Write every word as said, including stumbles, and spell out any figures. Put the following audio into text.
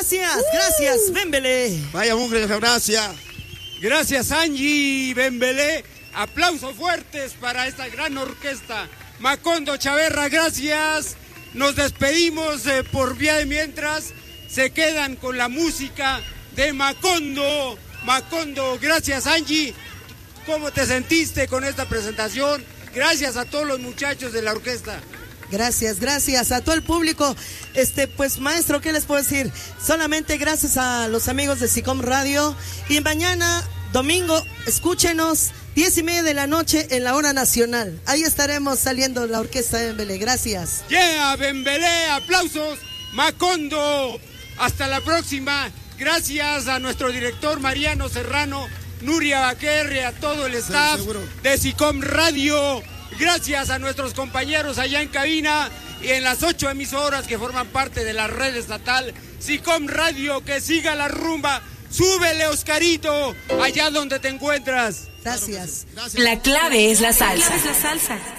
Gracias, uh. gracias, Bembele. Vaya mugre, gracias. Gracias, Angie Bembele. Aplausos fuertes para esta gran orquesta. Macondo Chaverra, gracias. Nos despedimos eh, por vía de mientras. Se quedan con la música de Macondo. Macondo, gracias, Angie. ¿Cómo te sentiste con esta presentación? Gracias a todos los muchachos de la orquesta. Gracias, gracias a todo el público. Este, pues maestro, ¿qué les puedo decir? Solamente gracias a los amigos de SICOM Radio. Y mañana, domingo, escúchenos, diez y media de la noche en la hora nacional. Ahí estaremos saliendo la orquesta de Bembele. Gracias. Yeah, Bembele, aplausos. Macondo, hasta la próxima. Gracias a nuestro director Mariano Serrano, Nuria Baquerre, a todo el staff sí, de SICOM Radio. Gracias a nuestros compañeros allá en cabina y en las ocho emisoras que forman parte de la red estatal SICOM Radio. Que siga la rumba. Súbele, Oscarito, allá donde te encuentras. Gracias. La clave es la salsa. La clave es la salsa.